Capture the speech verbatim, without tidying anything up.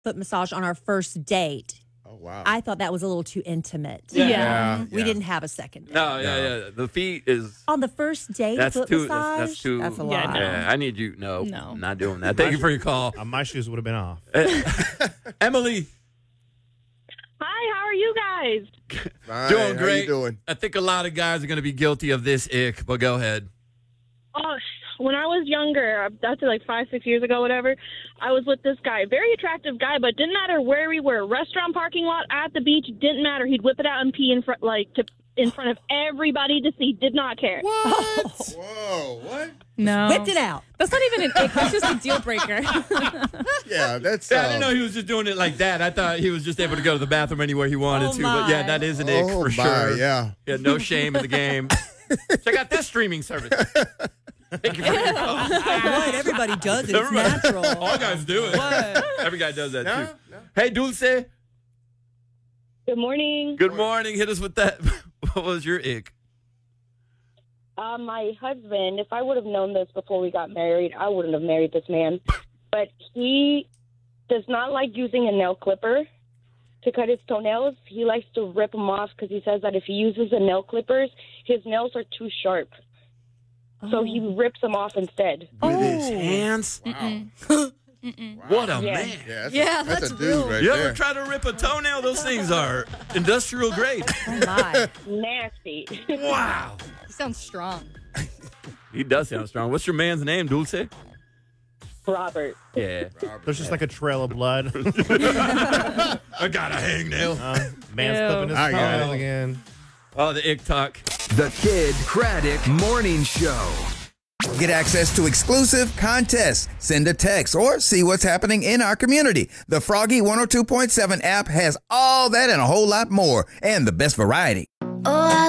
foot massage on our first date. Oh, wow. I thought that was a little too intimate. Yeah. Yeah. We Yeah. didn't have a second date. No, yeah, yeah. The feet is On the first date, that's foot too. massage? That's, that's too. That's a Yeah, lot. no. Yeah, I need you. No, No. I'm not doing that. Thank you for your call, Uh, my shoes would have been off. Emily. Hi, how are you guys? Fine. Doing How great. you doing? I think a lot of guys are going to be guilty of this ick, but go ahead. Oh, when I was younger, that's like five, six years ago, whatever, I was with this guy, very attractive guy, but didn't matter where we were, restaurant, parking lot, at the beach, didn't matter. He'd whip it out and pee in front, like to in front of everybody to see. Did not care. What? Whoa, what? No. Whipped it out. That's not even an ick. That's just a deal breaker. Yeah, that's. Yeah, I um, didn't know he was just doing it like that. I thought he was just able to go to the bathroom anywhere he wanted Oh, to. But yeah, my. that is an ick Oh, for my, sure. yeah. Yeah, no shame in the game. Check out this streaming service. Thank you for your call. What? Everybody does it. It's Everybody- natural. All guys do it. What? Every guy does that No, too. no. Hey, Dulce. Good morning. Good morning. Hit us with that. What was your ick? Uh, my husband, if I would have known this before we got married, I wouldn't have married this man. But he does not like using a nail clipper to cut his toenails. He likes to rip them off because he says that if he uses the nail clippers, his nails are too sharp. So he rips them off instead. With his hands? Wow. What a Yeah. man. Yeah, that's, Yeah, a, that's, that's a dude real. right You there. ever try to rip a toenail? Those things are industrial grade. Oh, my. Nasty. Wow. He sounds strong. He does sound strong. What's your man's name, Dulce? Robert. Yeah. There's just like a trail of blood. I got a hangnail. Uh, man's Ew. clipping his I got toenails it. again. Oh, the ick talk. The Kid Craddock Morning Show. Get access to exclusive contests. Send a text or see what's happening in our community. The Froggy one oh two point seven app has all that and a whole lot more, and the best variety. Oh, I